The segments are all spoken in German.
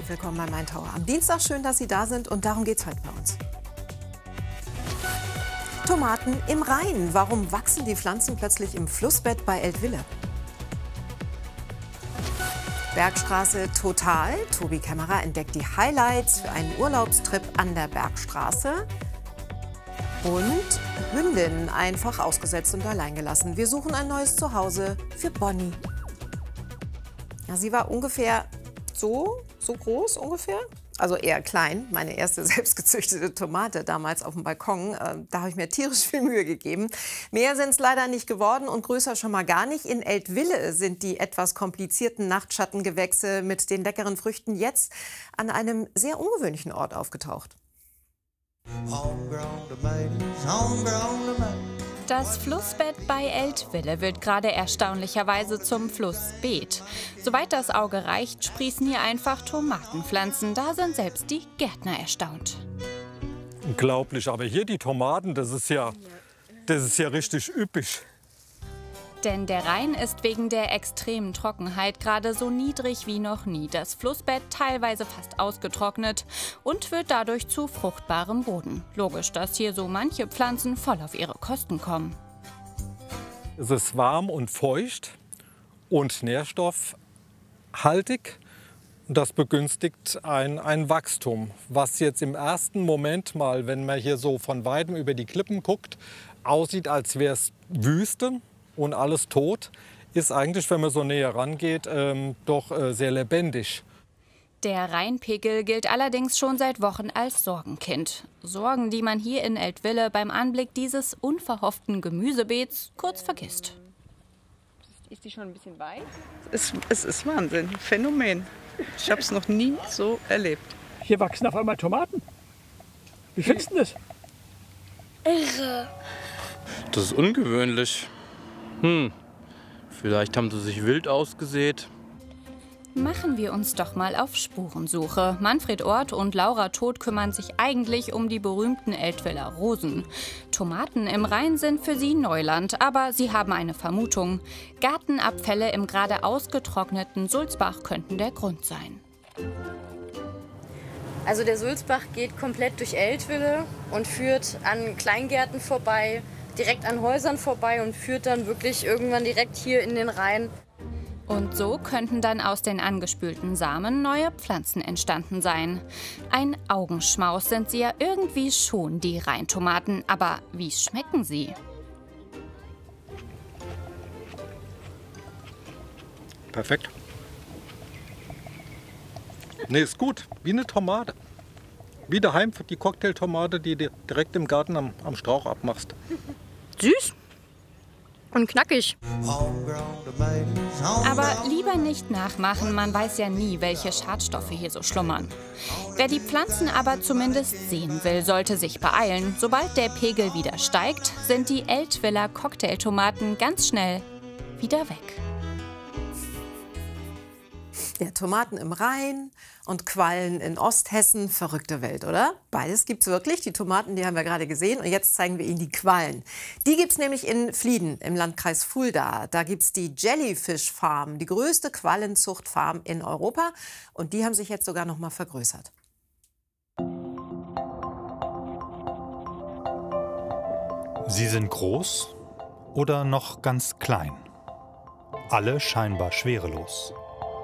herzlich willkommen bei Main Tower. Am Dienstag schön, dass Sie da sind und darum geht es heute bei uns. Tomaten im Rhein. Warum wachsen die Pflanzen plötzlich im Flussbett bei Eltville? Bergstraße total. Tobi Kämmerer entdeckt die Highlights für einen Urlaubstrip an der Bergstraße. Und Hündin einfach ausgesetzt und allein gelassen. Wir suchen ein neues Zuhause für Bonnie. Ja, sie war ungefähr so groß ungefähr. Also eher klein, meine erste selbstgezüchtete Tomate damals auf dem Balkon. Da habe ich mir tierisch viel Mühe gegeben. Mehr sind es leider nicht geworden und größer schon mal gar nicht. In Eltville sind die etwas komplizierten Nachtschattengewächse mit den leckeren Früchten jetzt an einem sehr ungewöhnlichen Ort aufgetaucht. Das Flussbett bei Eltville wird gerade erstaunlicherweise zum Flussbeet. Soweit das Auge reicht, sprießen hier einfach Tomatenpflanzen. Da sind selbst die Gärtner erstaunt. Unglaublich, aber hier die Tomaten, das ist ja richtig üppig. Denn der Rhein ist wegen der extremen Trockenheit gerade so niedrig wie noch nie. Das Flussbett teilweise fast ausgetrocknet und wird dadurch zu fruchtbarem Boden. Logisch, dass hier so manche Pflanzen voll auf ihre Kosten kommen. Es ist warm und feucht und nährstoffhaltig. Das begünstigt ein Wachstum, was jetzt im ersten Moment mal, wenn man hier so von weitem über die Klippen guckt, aussieht, als wäre es Wüste. Und alles tot, ist eigentlich, wenn man so näher rangeht, doch sehr lebendig. Der Rheinpegel gilt allerdings schon seit Wochen als Sorgenkind. Sorgen, die man hier in Eltville beim Anblick dieses unverhofften Gemüsebeets kurz vergisst. Ist die schon ein bisschen weit? Es ist Wahnsinn, Phänomen. Ich habe es noch nie so erlebt. Hier wachsen auf einmal Tomaten. Wie findest du das? Irre. Das ist ungewöhnlich. Vielleicht haben sie sich wild ausgesät. Machen wir uns doch mal auf Spurensuche. Manfred Orth und Laura Todt kümmern sich eigentlich um die berühmten Eltviller Rosen. Tomaten im Rhein sind für sie Neuland, aber sie haben eine Vermutung. Gartenabfälle im gerade ausgetrockneten Sulzbach könnten der Grund sein. Also der Sulzbach geht komplett durch Eltville und führt an Kleingärten vorbei, direkt an Häusern vorbei und führt dann wirklich irgendwann direkt hier in den Rhein. Und so könnten dann aus den angespülten Samen neue Pflanzen entstanden sein. Ein Augenschmaus sind sie ja irgendwie schon, die Rheintomaten. Aber wie schmecken sie? Perfekt. Nee, ist gut. Wie eine Tomate. Wie daheim für die Cocktailtomate, die du direkt im Garten am Strauch abmachst. Süß und knackig. Aber lieber nicht nachmachen, man weiß ja nie, welche Schadstoffe hier so schlummern. Wer die Pflanzen aber zumindest sehen will, sollte sich beeilen. Sobald der Pegel wieder steigt, sind die Eltviller Cocktailtomaten ganz schnell wieder weg. Ja, Tomaten im Rhein und Quallen in Osthessen. Verrückte Welt, oder? Beides gibt's wirklich. Die Tomaten, die haben wir gerade gesehen. Und jetzt zeigen wir Ihnen die Quallen. Die gibt's nämlich in Flieden im Landkreis Fulda. Da gibt's die Jellyfish Farm, die größte Quallenzuchtfarm in Europa. Und die haben sich jetzt sogar noch mal vergrößert. Sie sind groß oder noch ganz klein. Alle scheinbar schwerelos.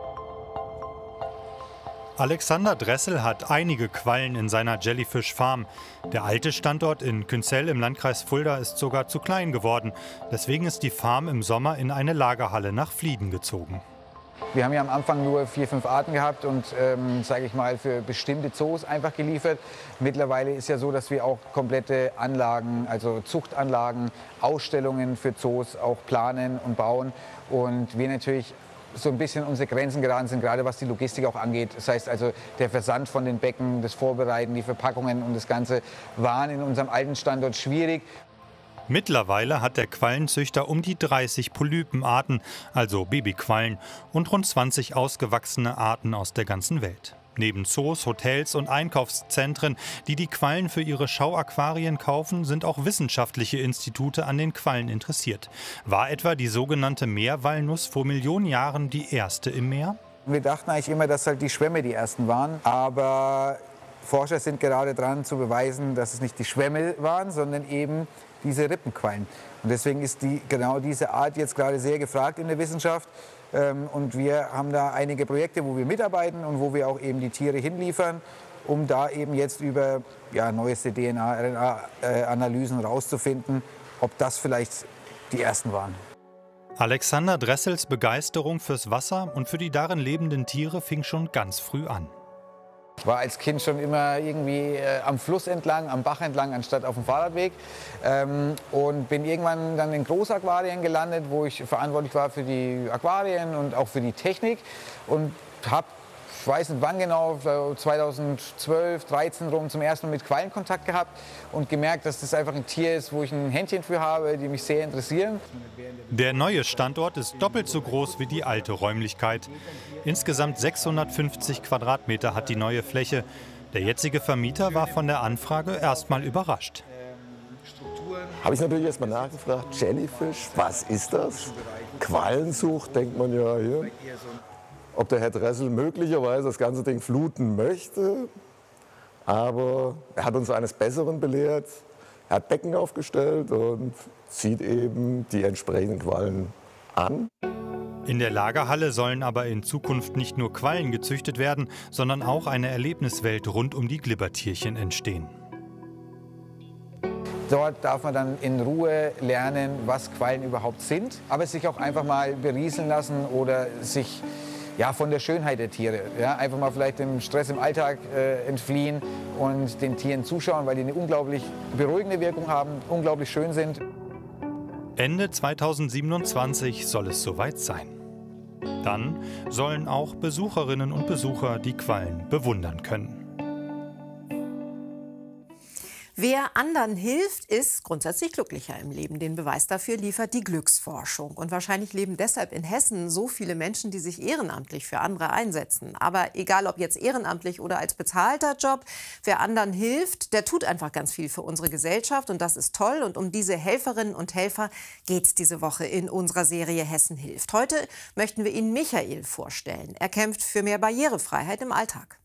Alexander Dressel hat einige Quallen in seiner Jellyfish Farm. Der alte Standort in Künzell im Landkreis Fulda ist sogar zu klein geworden. Deswegen ist die Farm im Sommer in eine Lagerhalle nach Flieden gezogen. Wir haben ja am Anfang nur 4, 5 Arten gehabt und, sage ich mal, für bestimmte Zoos einfach geliefert. Mittlerweile ist ja so, dass wir auch komplette Anlagen, also Zuchtanlagen, Ausstellungen für Zoos auch planen und bauen. Und wir natürlich so ein bisschen unsere Grenzen geraten sind, gerade was die Logistik auch angeht. Das heißt also, der Versand von den Becken, das Vorbereiten, die Verpackungen und das Ganze waren in unserem alten Standort schwierig. Mittlerweile hat der Quallenzüchter um die 30 Polypenarten, also Babyquallen, und rund 20 ausgewachsene Arten aus der ganzen Welt. Neben Zoos, Hotels und Einkaufszentren, die die Quallen für ihre Schauaquarien kaufen, sind auch wissenschaftliche Institute an den Quallen interessiert. War etwa die sogenannte Meerwalnuss vor Millionen Jahren die erste im Meer? Wir dachten eigentlich immer, dass halt die Schwämme die ersten waren, aber Forscher sind gerade dran zu beweisen, dass es nicht die Schwämme waren, sondern eben diese Rippenquallen. Und deswegen ist genau diese Art jetzt gerade sehr gefragt in der Wissenschaft. Und wir haben da einige Projekte, wo wir mitarbeiten und wo wir auch eben die Tiere hinliefern, um da eben jetzt über neueste DNA, RNA-Analysen rauszufinden, ob das vielleicht die ersten waren. Alexander Dressels Begeisterung fürs Wasser und für die darin lebenden Tiere fing schon ganz früh an. Ich war als Kind schon immer irgendwie am Fluss entlang, am Bach entlang, anstatt auf dem Fahrradweg. Und bin irgendwann dann in Großaquarien gelandet, wo ich verantwortlich war für die Aquarien und auch für die Technik. Und habe, ich weiß nicht wann genau, 2012, 13 rum zum ersten Mal mit Quallen Kontakt gehabt und gemerkt, dass das einfach ein Tier ist, wo ich ein Händchen für habe, die mich sehr interessieren. Der neue Standort ist doppelt so groß wie die alte Räumlichkeit. Insgesamt 650 Quadratmeter hat die neue Fläche. Der jetzige Vermieter war von der Anfrage erst mal überrascht. Habe ich natürlich erst mal nachgefragt, Jellyfish, was ist das? Quallenzucht, denkt man ja hier. Ob der Herr Dressel möglicherweise das ganze Ding fluten möchte. Aber er hat uns eines Besseren belehrt. Er hat Becken aufgestellt und zieht eben die entsprechenden Quallen an. In der Lagerhalle sollen aber in Zukunft nicht nur Quallen gezüchtet werden, sondern auch eine Erlebniswelt rund um die Glibbertierchen entstehen. Dort darf man dann in Ruhe lernen, was Quallen überhaupt sind, aber sich auch einfach mal berieseln lassen oder sich von der Schönheit der Tiere, einfach mal vielleicht dem Stress im Alltag entfliehen und den Tieren zuschauen, weil die eine unglaublich beruhigende Wirkung haben, unglaublich schön sind. Ende 2027 soll es soweit sein. Dann sollen auch Besucherinnen und Besucher die Quallen bewundern können. Wer anderen hilft, ist grundsätzlich glücklicher im Leben. Den Beweis dafür liefert die Glücksforschung. Und wahrscheinlich leben deshalb in Hessen so viele Menschen, die sich ehrenamtlich für andere einsetzen. Aber egal ob jetzt ehrenamtlich oder als bezahlter Job, wer anderen hilft, der tut einfach ganz viel für unsere Gesellschaft. Und das ist toll. Und um diese Helferinnen und Helfer geht es diese Woche in unserer Serie Hessen hilft. Heute möchten wir Ihnen Michael vorstellen. Er kämpft für mehr Barrierefreiheit im Alltag.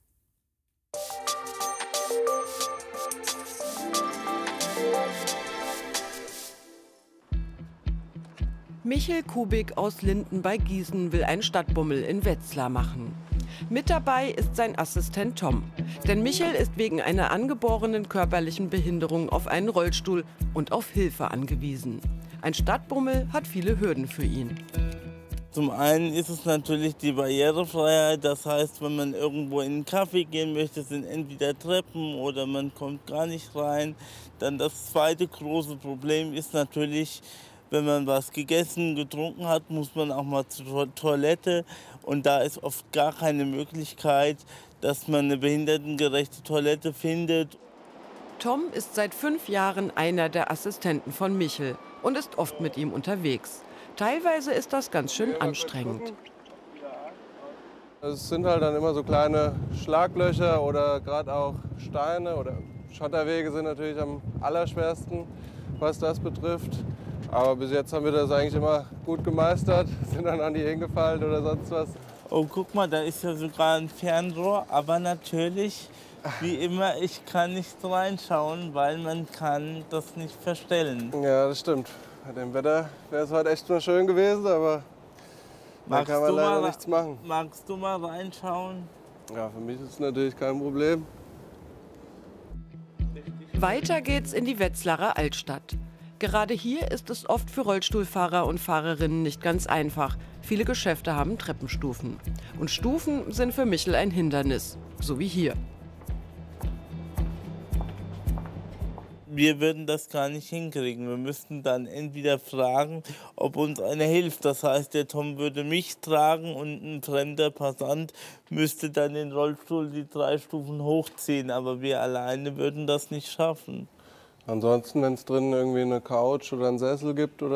Michel Kubik aus Linden bei Gießen will einen Stadtbummel in Wetzlar machen. Mit dabei ist sein Assistent Tom. Denn Michel ist wegen einer angeborenen körperlichen Behinderung auf einen Rollstuhl und auf Hilfe angewiesen. Ein Stadtbummel hat viele Hürden für ihn. Zum einen ist es natürlich die Barrierefreiheit, das heißt, wenn man irgendwo in einen Café gehen möchte, sind entweder Treppen oder man kommt gar nicht rein. Dann das zweite große Problem ist natürlich, wenn man was gegessen, getrunken hat, muss man auch mal zur Toilette. Und da ist oft gar keine Möglichkeit, dass man eine behindertengerechte Toilette findet. Tom ist seit 5 Jahren einer der Assistenten von Michel und ist oft mit ihm unterwegs. Teilweise ist das ganz schön anstrengend. Es sind halt dann immer so kleine Schlaglöcher oder gerade auch Steine oder Schotterwege sind natürlich am allerschwersten, was das betrifft. Aber bis jetzt haben wir das eigentlich immer gut gemeistert, sind dann an die hingefallen oder sonst was. Oh, guck mal, da ist ja sogar ein Fernrohr, aber natürlich, wie immer, ich kann nicht reinschauen, weil man kann das nicht verstellen. Ja, das stimmt. Bei dem Wetter wäre es heute echt mal schön gewesen, aber da kann man leider nichts machen. Magst du mal reinschauen? Ja, für mich ist es natürlich kein Problem. Weiter geht's in die Wetzlarer Altstadt. Gerade hier ist es oft für Rollstuhlfahrer und Fahrerinnen nicht ganz einfach. Viele Geschäfte haben Treppenstufen. Und Stufen sind für Michel ein Hindernis, so wie hier. Wir würden das gar nicht hinkriegen. Wir müssten dann entweder fragen, ob uns einer hilft. Das heißt, der Tom würde mich tragen und ein fremder Passant müsste dann den Rollstuhl die 3 Stufen hochziehen. Aber wir alleine würden das nicht schaffen. Ansonsten, wenn es drin irgendwie eine Couch oder einen Sessel gibt oder